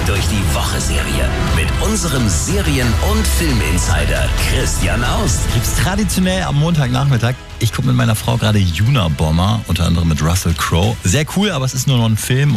durch die Woche-Serie mit unserem Serien- und Filminsider Christian Aust. Gibt's traditionell am Montagnachmittag. Ich gucke mit meiner Frau gerade Unabomber, unter anderem mit Russell Crowe. Sehr cool, aber es ist nur noch ein Film.